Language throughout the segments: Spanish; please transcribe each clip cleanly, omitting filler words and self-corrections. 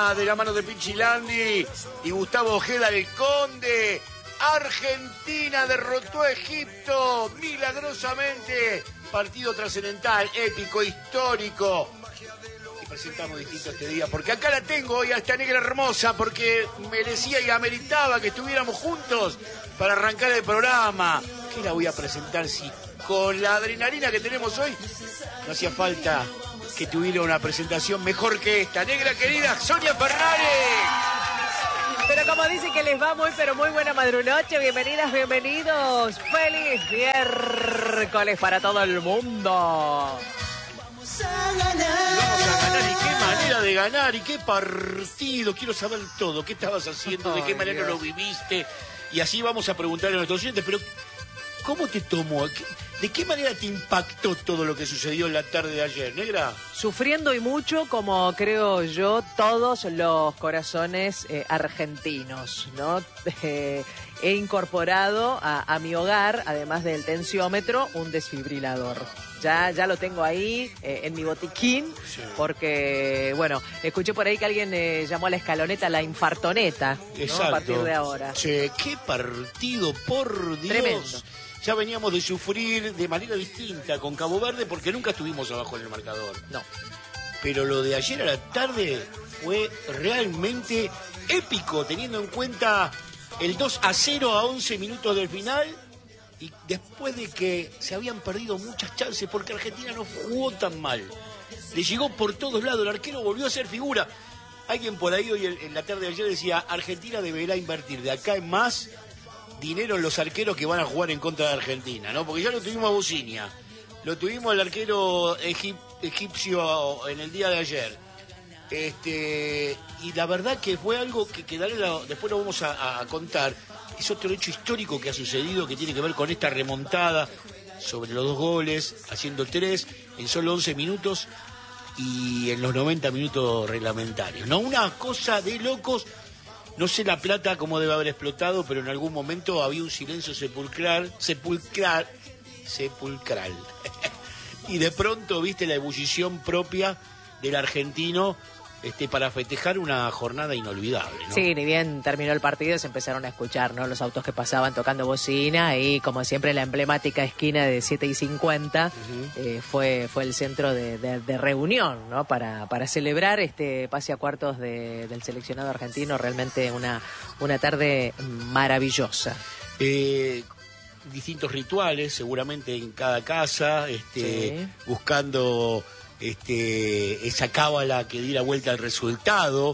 Argentina de la mano de Pichilandi y Gustavo Ojeda el Conde. Argentina derrotó a Egipto milagrosamente. Partido trascendental, épico, histórico. Y presentamos distinto este día, porque acá la tengo hoy a esta negra hermosa, porque merecía y ameritaba que estuviéramos juntos para arrancar el programa. ¿Qué la voy a presentar si con la adrenalina que tenemos hoy no hacía falta que tuviera una presentación mejor que esta? Negra querida, Sonia Ferrari. Pero como dicen que les va muy, pero muy buena madrunoche, bienvenidas, bienvenidos. ¡Feliz miércoles para todo el mundo! Vamos a ganar, y qué manera de ganar, y qué partido. Quiero saber todo, qué estabas haciendo, de qué manera lo viviste. Y así vamos a preguntarle a nuestros oyentes, pero ¿cómo te tomó? ¿De qué manera te impactó todo lo que sucedió en la tarde de ayer, negra? Sufriendo y mucho, como creo yo, todos los corazones argentinos, ¿no? He incorporado a mi hogar, además del tensiómetro, un desfibrilador. Ya lo tengo ahí en mi botiquín, sí. Porque, bueno, escuché por ahí que alguien llamó a la escaloneta la infartoneta, ¿no? Exacto. A partir de ahora. Che, qué partido, por Dios. Tremendo. Ya veníamos de sufrir de manera distinta con Cabo Verde porque nunca estuvimos abajo en el marcador. No. Pero lo de ayer a la tarde fue realmente épico, teniendo en cuenta el 2-0 a 11 minutos del final. Y después de que se habían perdido muchas chances porque Argentina no jugó tan mal. Le llegó por todos lados, el arquero volvió a ser figura. Alguien por ahí hoy en la tarde de ayer decía, Argentina deberá invertir de acá en más dinero en los arqueros que van a jugar en contra de Argentina, ¿no? Porque ya lo tuvimos a Bucinia, lo tuvimos al arquero egipcio en el día de ayer. Y la verdad que fue algo que después lo vamos a contar. Es otro hecho histórico que ha sucedido, que tiene que ver con esta remontada sobre los 2 goles, haciendo 3 en solo 11 minutos y en los 90 minutos reglamentarios, ¿no? Una cosa de locos. No sé La Plata cómo debe haber explotado, pero en algún momento había un silencio sepulcral. Y de pronto viste la ebullición propia del argentino para festejar una jornada inolvidable, ¿no? Sí, ni bien terminó el partido se empezaron a escuchar, ¿no? Los autos que pasaban tocando bocina y como siempre la emblemática esquina de 7:50 fue el centro de reunión, ¿no? Para celebrar este pase a cuartos del seleccionado argentino. Realmente una tarde maravillosa. Distintos rituales seguramente en cada casa, sí. Buscando esa cábala que diera vuelta al resultado.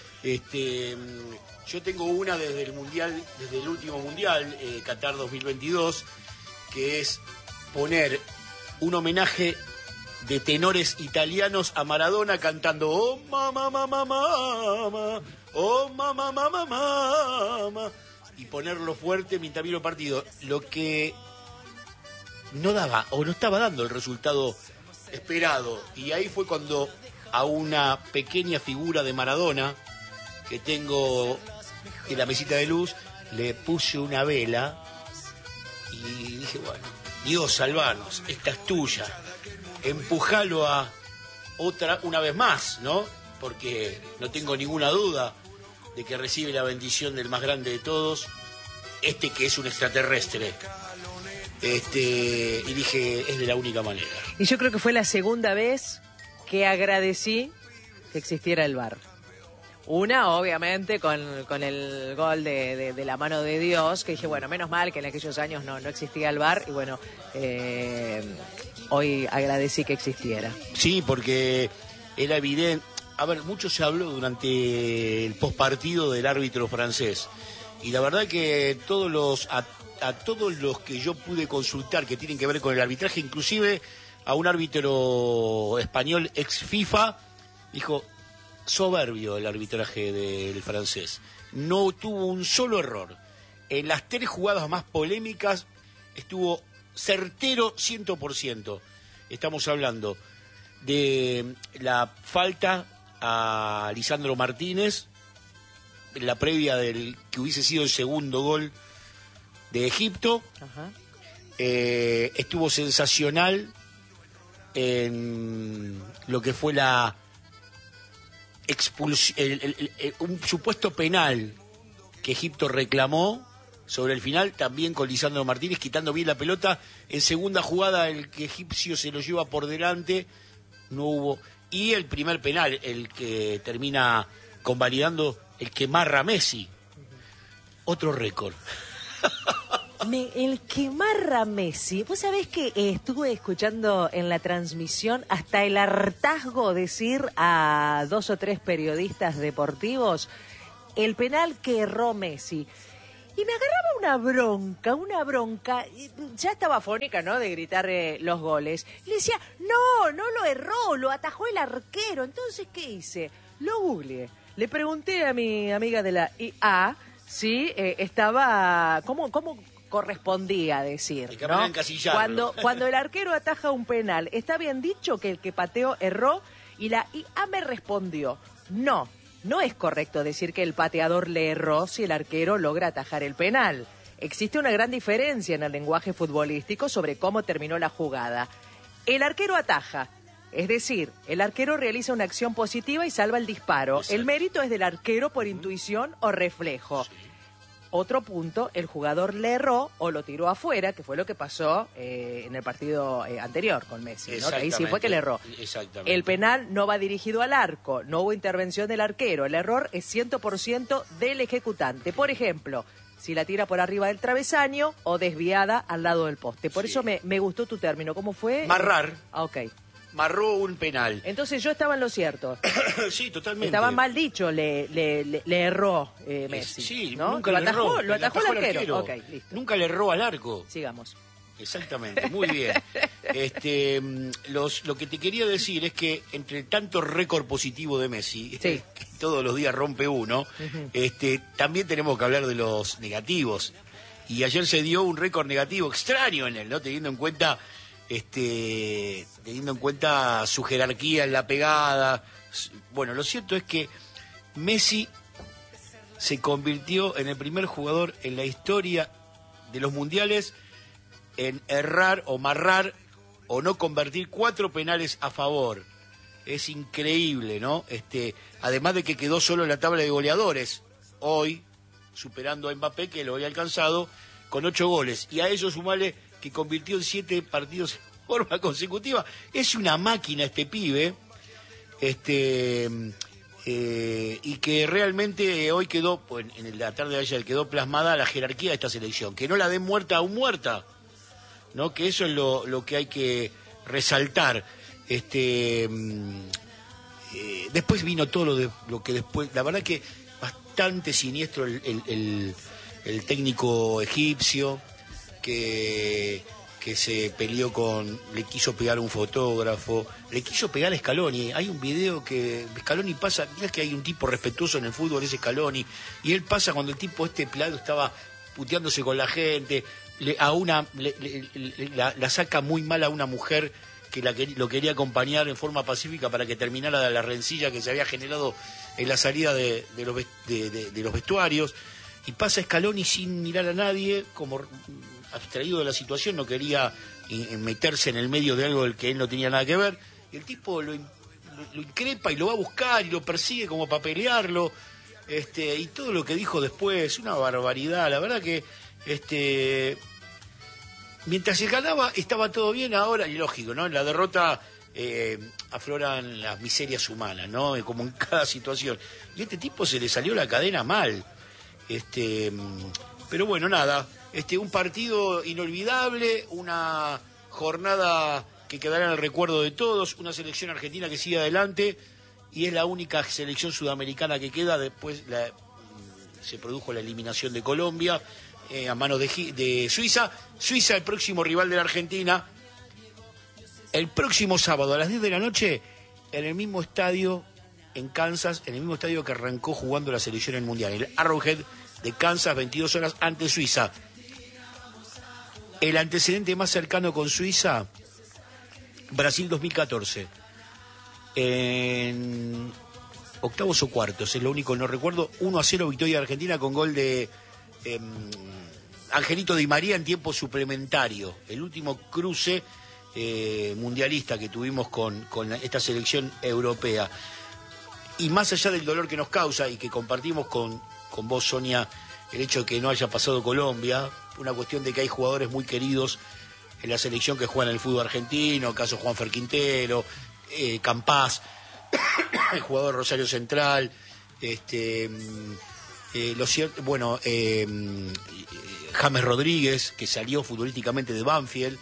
Yo tengo una desde el último mundial, Qatar 2022, que es poner un homenaje de tenores italianos a Maradona cantando "Oh mamá, mamá, mamá, oh mamá, mamá, mamá", y ponerlo fuerte mientras miro el partido, lo que no daba o no estaba dando el resultado esperado. Y ahí fue cuando a una pequeña figura de Maradona que tengo en la mesita de luz le puse una vela y dije, bueno, Dios, salvanos, esta es tuya, empujalo a una vez más, ¿no? Porque no tengo ninguna duda de que recibe la bendición del más grande de todos, que es un extraterrestre. Y dije, es de la única manera. Y yo creo que fue la segunda vez que agradecí que existiera el VAR. Una, obviamente, con el gol de la mano de Dios, que dije, bueno, menos mal que en aquellos años no existía el VAR, y bueno, hoy agradecí que existiera. Sí, porque era evidente. A ver, mucho se habló durante el postpartido del árbitro francés. Y la verdad que a todos los que yo pude consultar que tienen que ver con el arbitraje, inclusive a un árbitro español ex FIFA, dijo, soberbio el arbitraje del francés. No tuvo un solo error. En las 3 jugadas más polémicas estuvo certero 100%. Estamos hablando de la falta a Lisandro Martínez, la previa del que hubiese sido el segundo gol de Egipto. Ajá. Estuvo sensacional en lo que fue un supuesto penal que Egipto reclamó sobre el final, también con Lisandro Martínez, quitando bien la pelota. En segunda jugada, el que egipcio se lo lleva por delante, no hubo. Y el primer penal, el que termina convalidando, el que marra Messi. Otro récord. El que marra Messi, vos sabés que estuve escuchando en la transmisión hasta el hartazgo decir a 2 o 3 periodistas deportivos el penal que erró Messi. Y me agarraba una bronca, ya estaba afónica, ¿no?, de gritar los goles. Y le decía, no lo erró, lo atajó el arquero. Entonces, ¿qué hice? Lo googleé. Le pregunté a mi amiga de la IA si estaba, ¿cómo correspondía decir, ¿no? Cuando el arquero ataja un penal, ¿está bien dicho que el que pateó erró? Y la IA me respondió, no es correcto decir que el pateador le erró si el arquero logra atajar el penal. Existe una gran diferencia en el lenguaje futbolístico sobre cómo terminó la jugada. El arquero ataja, es decir, el arquero realiza una acción positiva y salva el disparo. Exacto. El mérito es del arquero por intuición o reflejo. Sí. Otro punto, el jugador le erró o lo tiró afuera, que fue lo que pasó en el partido anterior con Messi, ¿no? Que ahí sí fue que le erró. Exactamente. El penal no va dirigido al arco, no hubo intervención del arquero. El error es 100% del ejecutante. Por ejemplo, si la tira por arriba del travesaño o desviada al lado del poste. Por eso me gustó tu término. ¿Cómo fue? Marrar. Ok. Marró un penal. Entonces yo estaba en lo cierto. Sí, totalmente. Estaba mal dicho, le erró Messi. Sí, ¿no? nunca lo le atajó, erró. Lo atajó el arquero. Okay, listo. Nunca le erró al arco. Sigamos. Exactamente, muy bien. Lo que te quería decir es que entre tanto récord positivo de Messi, sí, que todos los días rompe uno, también tenemos que hablar de los negativos. Y ayer se dio un récord negativo extraño en él, ¿no? Teniendo en cuenta su jerarquía en la pegada. Bueno, lo cierto es que Messi se convirtió en el primer jugador en la historia de los mundiales en errar o marrar o no convertir 4 penales a favor. Es increíble, ¿no? Además de que quedó solo en la tabla de goleadores hoy, superando a Mbappé, que lo había alcanzado con 8 goles. Y a ello sumale que convirtió en 7 partidos en forma consecutiva. Es una máquina este pibe, y que realmente hoy quedó, pues, en la tarde de ayer quedó plasmada la jerarquía de esta selección, que no la den muerta aún muerta, ¿no? Que eso es lo que hay que resaltar. Después vino todo lo que después, la verdad que bastante siniestro el técnico egipcio, que se peleó le quiso pegar a un fotógrafo, le quiso pegar a Scaloni. Hay un video que Scaloni pasa, mirá que hay un tipo respetuoso en el fútbol, ese Scaloni, y él pasa cuando el tipo pelado estaba puteándose con la gente, la saca muy mal a una mujer que lo quería acompañar en forma pacífica para que terminara la rencilla que se había generado en la salida de los vestuarios, y pasa Scaloni sin mirar a nadie, como abstraído de la situación, no quería meterse en el medio de algo del que él no tenía nada que ver, y el tipo lo increpa y lo va a buscar y lo persigue como para pelearlo, y todo lo que dijo después, una barbaridad. La verdad que mientras se ganaba estaba todo bien. Ahora, y lógico, ¿no? En la derrota afloran las miserias humanas, ¿no? Como en cada situación. Y a este tipo se le salió la cadena mal. Pero bueno, nada. Un partido inolvidable, una jornada que quedará en el recuerdo de todos, una selección argentina que sigue adelante, y es la única selección sudamericana que queda. Después se produjo la eliminación de Colombia a manos de Suiza. Suiza, el próximo rival de la Argentina, el próximo sábado a las 10 de la noche, en el mismo estadio en Kansas, en el mismo estadio que arrancó jugando la selección en el Mundial, el Arrowhead de Kansas, 22 horas ante Suiza. El antecedente más cercano con Suiza, Brasil 2014. En octavos o cuartos, es lo único que no recuerdo. 1-0 victoria de Argentina con gol de Angelito Di María en tiempo suplementario. El último cruce mundialista que tuvimos con esta selección europea. Y más allá del dolor que nos causa y que compartimos con vos, Sonia, el hecho de que no haya pasado Colombia, una cuestión de que hay jugadores muy queridos en la selección que juegan en el fútbol argentino, caso Juanfer Quintero, Campás, el jugador de Rosario Central, James Rodríguez, que salió futbolísticamente de Banfield,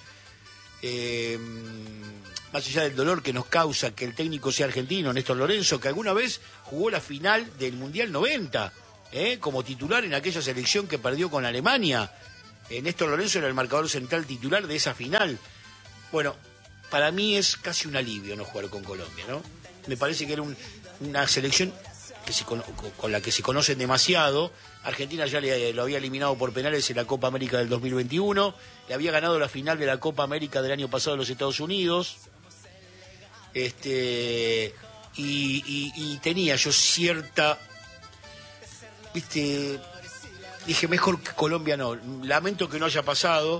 más allá del dolor que nos causa que el técnico sea argentino, Néstor Lorenzo, que alguna vez jugó la final del Mundial 90, como titular en aquella selección que perdió con Alemania. Néstor Lorenzo era el marcador central titular de esa final. Bueno, para mí es casi un alivio no jugar con Colombia, ¿no? Me parece que era una selección que con la que se conocen demasiado. Argentina ya lo había eliminado por penales en la Copa América del 2021, le había ganado la final de la Copa América del año pasado a los Estados Unidos, y tenía yo cierta, dije mejor que Colombia no, lamento que no haya pasado,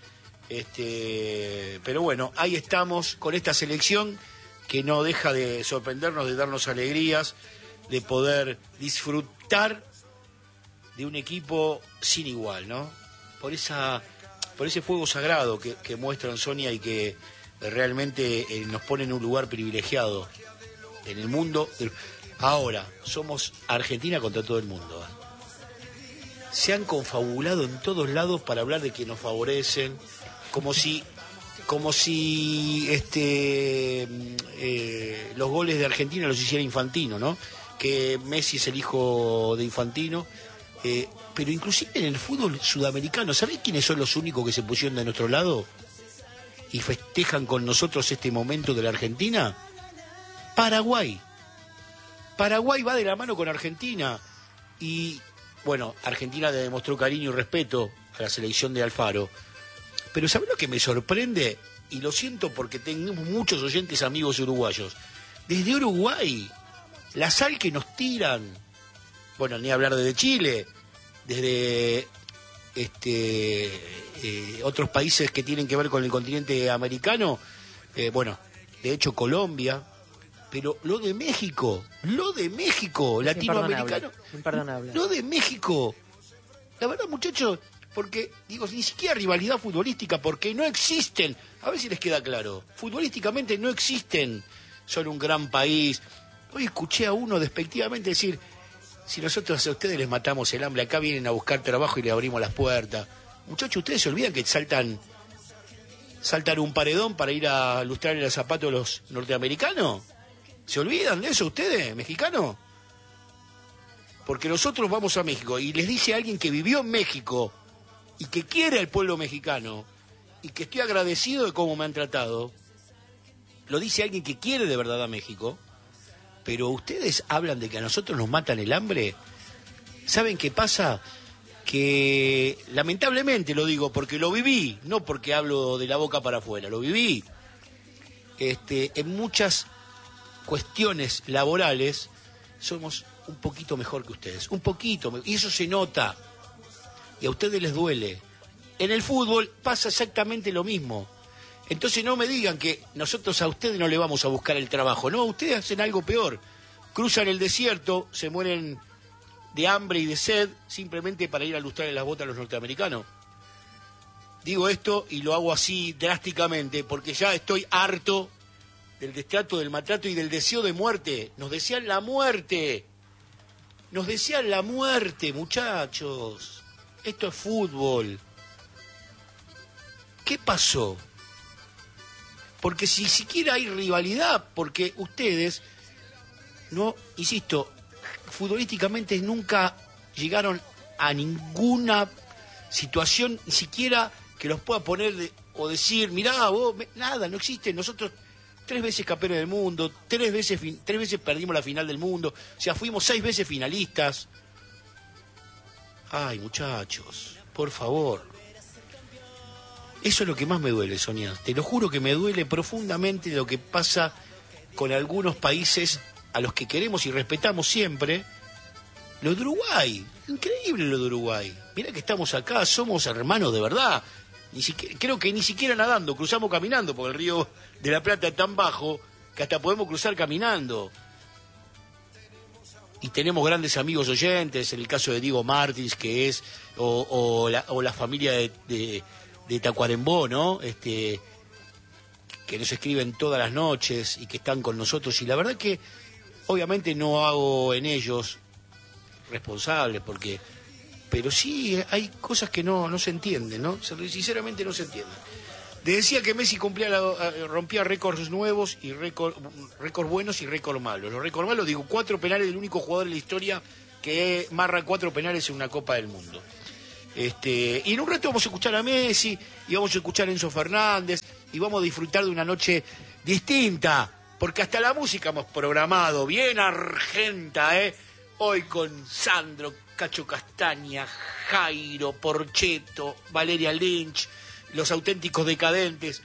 pero bueno, ahí estamos con esta selección que no deja de sorprendernos, de darnos alegrías, de poder disfrutar de un equipo sin igual, ¿no? Por ese fuego sagrado que muestran, Sonia, y que realmente nos pone en un lugar privilegiado en el mundo. Ahora, somos Argentina contra todo el mundo, ¿eh? Se han confabulado en todos lados para hablar de que nos favorecen, como si los goles de Argentina los hiciera Infantino, ¿no? Que Messi es el hijo de Infantino, pero inclusive en el fútbol sudamericano, ¿sabés quiénes son los únicos que se pusieron de nuestro lado y festejan con nosotros este momento de la Argentina? Paraguay. Paraguay va de la mano con Argentina y, bueno, Argentina le demostró cariño y respeto a la selección de Alfaro. Pero ¿sabés lo que me sorprende? Y lo siento porque tenemos muchos oyentes amigos uruguayos. Desde Uruguay, la sal que nos tiran, bueno, ni hablar desde Chile, desde otros países que tienen que ver con el continente americano, bueno, de hecho Colombia, pero lo de México, latinoamericano, imperdonable. Lo de México, la verdad, muchachos, porque, digo, ni siquiera rivalidad futbolística, porque no existen, a ver si les queda claro, futbolísticamente no existen, son un gran país. Hoy escuché a uno despectivamente decir, si nosotros a ustedes les matamos el hambre, acá vienen a buscar trabajo y le abrimos las puertas. Muchachos, ¿ustedes se olvidan que saltan un paredón para ir a lustrar el zapato de los norteamericanos? ¿Se olvidan de eso ustedes, mexicanos? Porque nosotros vamos a México y les dice a alguien que vivió en México y que quiere al pueblo mexicano y que estoy agradecido de cómo me han tratado, lo dice alguien que quiere de verdad a México, pero ustedes hablan de que a nosotros nos matan el hambre. ¿Saben qué pasa? Que lamentablemente lo digo porque lo viví, no porque hablo de la boca para afuera, lo viví. En muchas cuestiones laborales somos un poquito mejor que ustedes, un poquito, y eso se nota, y a ustedes les duele. En el fútbol pasa exactamente lo mismo. Entonces no me digan que nosotros a ustedes no le vamos a buscar el trabajo. No, ustedes hacen algo peor. Cruzan el desierto, se mueren de hambre y de sed simplemente para ir a lustrar en las botas a los norteamericanos. Digo esto y lo hago así drásticamente porque ya estoy harto del destrato, del maltrato y del deseo de muerte. Nos desean la muerte. Nos desean la muerte, muchachos. Esto es fútbol. ¿Qué pasó? Porque si siquiera hay rivalidad, porque ustedes, no, insisto, futbolísticamente nunca llegaron a ninguna situación, ni siquiera que los pueda poner o decir, mirá, vos, nada, no existe. Nosotros 3 veces campeones del mundo, 3 veces perdimos la final del mundo, o sea, fuimos 6 veces finalistas. Ay, muchachos, por favor. Eso es lo que más me duele, Sonia. Te lo juro que me duele profundamente lo que pasa con algunos países a los que queremos y respetamos siempre. Lo de Uruguay, increíble lo de Uruguay. Mirá que estamos acá, somos hermanos de verdad. Creo que ni siquiera nadando, cruzamos caminando, porque el río de la Plata es tan bajo que hasta podemos cruzar caminando. y tenemos grandes amigos oyentes, en el caso de Diego Martins, que es, o la familia de Tacuarembó, ¿no? Que nos escriben todas las noches y que están con nosotros, y la verdad que obviamente no hago en ellos responsables, pero sí hay cosas que no se entienden, ¿no? Sinceramente no se entienden. Decía que Messi rompía récords nuevos y récords buenos y récords malos. Los récords malos, digo, 4 penales del único jugador en la historia que marra 4 penales en una Copa del Mundo. Y en un rato vamos a escuchar a Messi, y vamos a escuchar a Enzo Fernández, y vamos a disfrutar de una noche distinta, porque hasta la música hemos programado, bien argenta, hoy con Sandro, Cacho Castaña, Jairo, Porchetto, Valeria Lynch, Los Auténticos Decadentes,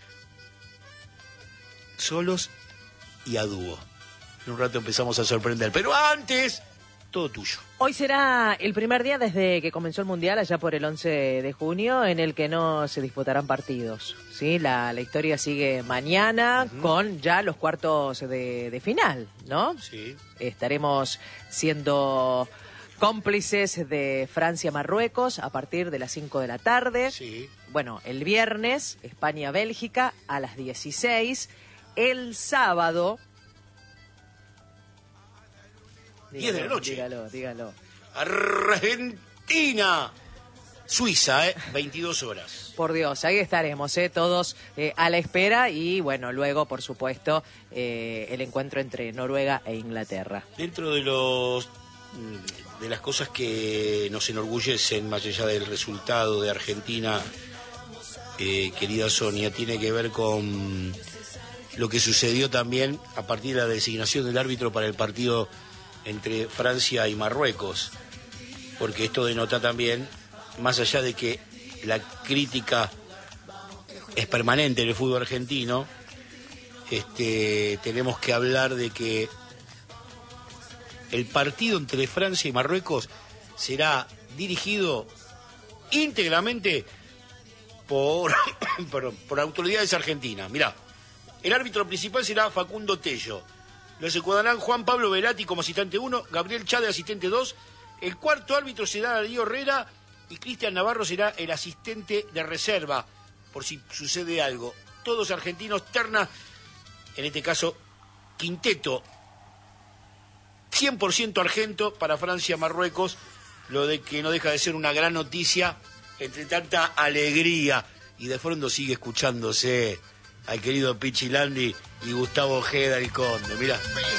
solos y a dúo. En un rato empezamos a sorprender, pero antes, todo tuyo. Hoy será el primer día desde que comenzó el Mundial, allá por el 11 de junio, en el que no se disputarán partidos. ¿Sí? La historia sigue mañana con ya los cuartos de final, ¿no? Sí. Estaremos siendo cómplices de Francia-Marruecos a partir de las 5 de la tarde. Sí. Bueno, el viernes, España-Bélgica a las 16. El sábado... 10 de la noche. Dígalo. Argentina, Suiza, 22 horas. Por Dios, ahí estaremos, todos a la espera y bueno, luego, por supuesto, el encuentro entre Noruega e Inglaterra. Dentro de las cosas que nos enorgullecen, más allá del resultado de Argentina, querida Sonia, tiene que ver con lo que sucedió también a partir de la designación del árbitro para el partido entre Francia y Marruecos, porque esto denota también, más allá de que la crítica es permanente en el fútbol argentino, tenemos que hablar de que el partido entre Francia y Marruecos será dirigido íntegramente por autoridades argentinas. Mirá, el árbitro principal será Facundo Tello. Los ecuadarán Juan Pablo Velati como asistente 1, Gabriel Chade asistente 2. El cuarto árbitro será Darío Herrera y Cristian Navarro será el asistente de reserva, por si sucede algo. Todos argentinos, terna, en este caso, quinteto 100% argento para Francia-Marruecos, lo de que no deja de ser una gran noticia entre tanta alegría. Y de fondo sigue escuchándose al querido Pichi Landi y Gustavo Ojeda, el Conde. Mirá.